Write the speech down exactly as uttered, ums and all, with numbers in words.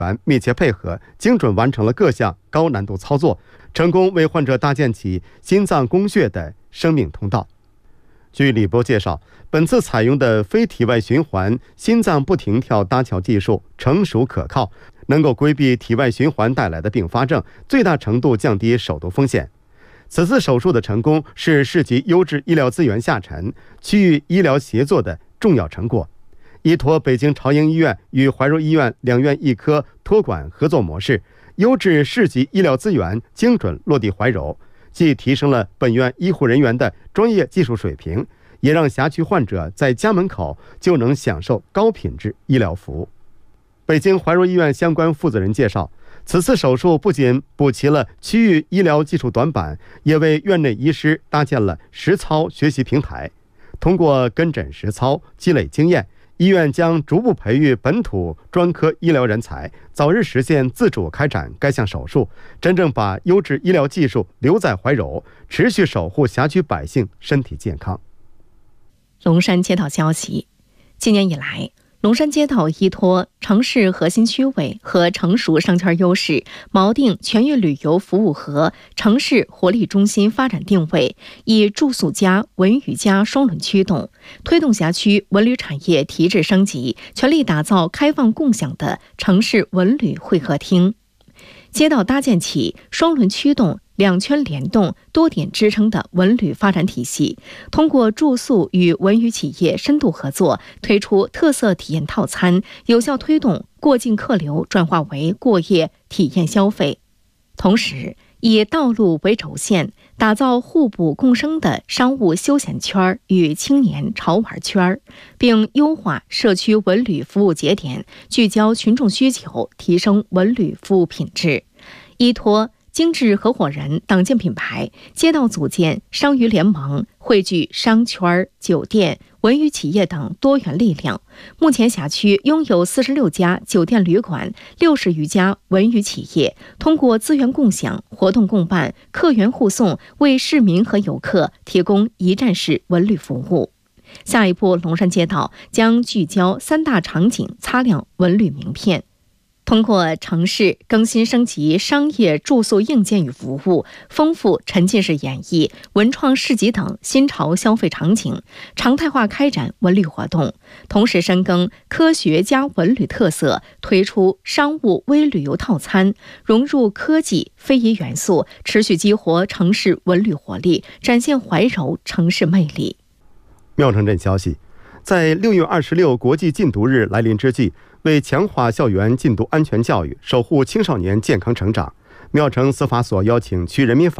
员密切配合，精准完成了各项高难度操作，成功为患者搭建起心脏供血的生命通道。据李波介绍，本次采用的非体外循环心脏不停跳搭桥技术成熟可靠，能够规避体外循环带来的并发症，最大程度降低手术风险。此次手术的成功是市级优质医疗资源下沉、区域医疗协作的重要成果。依托北京朝阳医院与怀柔医院两院一科托管合作模式，优质市级医疗资源精准落地怀柔，既提升了本院医护人员的专业技术水平，也让辖区患者在家门口就能享受高品质医疗服务。北京怀柔医院相关负责人介绍，此次手术不仅补齐了区域医疗技术短板，也为院内医师搭建了实操学习平台。通过跟诊实操，积累经验，医院将逐步培育本土专科医疗人才，早日实现自主开展该项手术，真正把优质医疗技术留在怀柔，持续守护辖区百姓身体健康。 龙山街道消息，今年以来，龙山街道依托城市核心区位和成熟商圈优势，锚定全域旅游服务和城市活力中心发展定位，以住宿加文娱加双轮驱动，推动辖区文旅产业提质升级，全力打造开放共享的城市文旅会客厅。街道搭建起双轮驱动、两圈联动、多点支撑的文旅发展体系，通过住宿与文娱企业深度合作，推出特色体验套餐，有效推动过境客流转化为过夜体验消费。同时，以道路为轴线，打造互补共生的商务休闲圈与青年潮玩圈，并优化社区文旅服务节点，聚焦群众需求，提升文旅服务品质。依托精致合伙人党建品牌，街道组建商娱联盟，汇聚商圈、酒店、文娱企业等多元力量。目前辖区拥有四十六家酒店旅馆，六十余家文娱企业，通过资源共享、活动共办、客源互送，为市民和游客提供一站式文旅服务。下一步，龙山街道将聚焦三大场景，擦亮文旅名片。通过城市更新升级商业住宿硬件与服务，丰富沉浸式演绎、文创市集等新潮消费场景，常态化开展文旅活动，同时深耕科学加文旅特色，推出商务微旅游套餐，融入科技非遗元素，持续激活城市文旅活力，展现怀柔城市魅力。 妙城镇消息，在六月二十六国际禁毒日来临之际，为强化校园禁毒安全教育，守护青少年健康成长，妙城司法所邀请区人民法